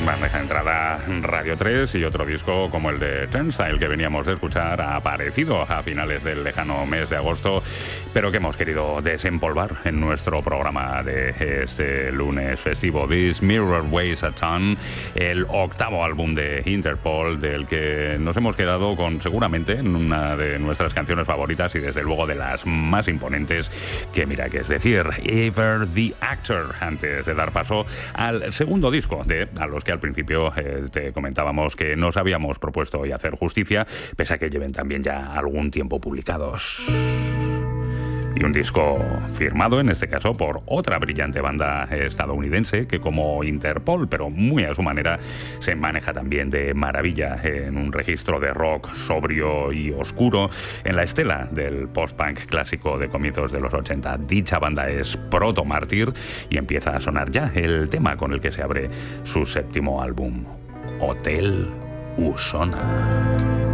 Bandeja de entrada Radio 3 y otro disco como el de Turnstile que veníamos de escuchar ha aparecido a finales del lejano mes de agosto, pero que hemos querido desempolvar en nuestro programa de este lunes festivo. This Mirror Weighs a Ton, el octavo álbum de Interpol, del que nos hemos quedado con seguramente una de nuestras canciones favoritas y desde luego de las más imponentes, que mira que es decir, Ever the Actor, antes de dar paso al segundo disco de A los que al principio te comentábamos que nos habíamos propuesto hoy hacer justicia, pese a que lleven también ya algún tiempo publicados. Y un disco firmado, en este caso, por otra brillante banda estadounidense que, como Interpol, pero muy a su manera, se maneja también de maravilla en un registro de rock sobrio y oscuro en la estela del post-punk clásico de comienzos de los 80. Dicha banda es Proto Martyr y empieza a sonar ya el tema con el que se abre su séptimo álbum, Hotel Usona.